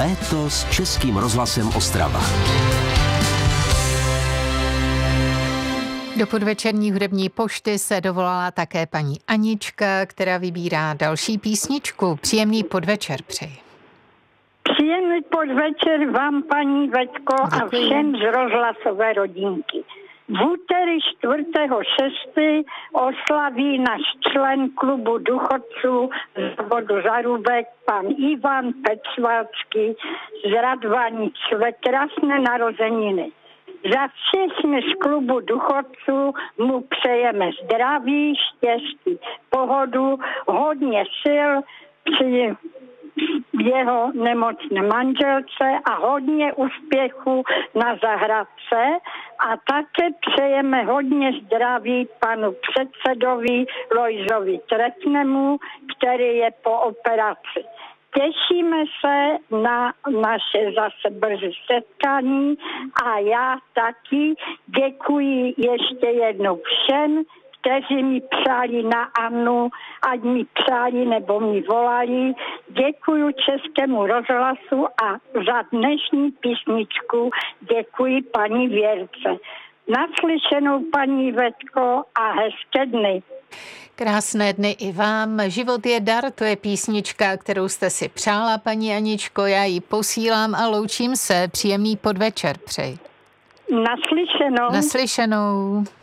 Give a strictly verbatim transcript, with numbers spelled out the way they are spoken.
Léto s Českým rozhlasem Ostrava. Do podvečerní hudební pošty se dovolala také paní Anička, která vybírá další písničku. Příjemný podvečer přeji. Příjemný podvečer vám, paní Veďko, a všem z rozhlasové rodinky. V úterý čtvrtého šestého oslaví náš člen klubu důchodců z vodu Zarubek, pan Ivan Pecvalský z Radvanic, své krásné narozeniny. Za všechny z klubu důchodců mu přejeme zdraví, štěstí, pohodu, hodně sil při jeho nemocné manželce a hodně úspěchu na zahradce a také přejeme hodně zdraví panu předsedovi Lojzovi Tretnemu, který je po operaci. Těšíme se na naše zase brzy setkání a já taky děkuji ještě jednou všem, kteří mi přáli na Annu, ať mi přáli nebo mi volali. Děkuji Českému rozhlasu a za dnešní písničku děkuji paní Věrce. Naslyšenou, paní Vetko, a hezké dny. Krásné dny i vám. Život je dar, to je písnička, kterou jste si přála, paní Aničko. Já ji posílám a loučím se. Příjemný podvečer přeji. Naslyšenou. Naslyšenou.